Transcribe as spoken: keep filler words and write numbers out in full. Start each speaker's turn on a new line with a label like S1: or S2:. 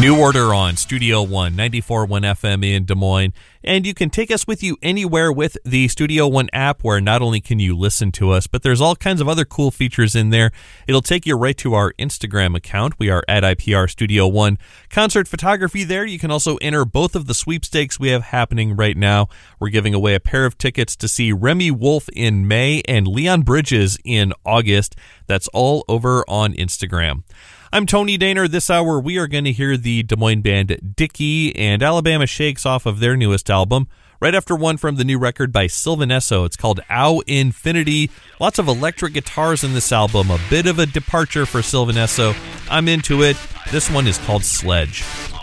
S1: New Order on Studio One, ninety-four point one F M in Des Moines. And you can take us with you anywhere with the Studio One app, where not only can you listen to us, but there's all kinds of other cool features in there. It'll take you right to our Instagram account. We are at I P R Studio One. Concert photography there. You can also enter both of the sweepstakes we have happening right now. We're giving away a pair of tickets to see Remy Wolf in May and Leon Bridges in August. That's all over on Instagram. I'm Tony Daner. This hour, we are going to hear the Des Moines band Dickey and Alabama Shakes off of their newest album. Right after one from the new record by Sylvan Esso. It's called Ow Infinity. Lots of electric guitars in this album. A bit of a departure for Sylvan Esso. I'm into it. This one is called Sledge.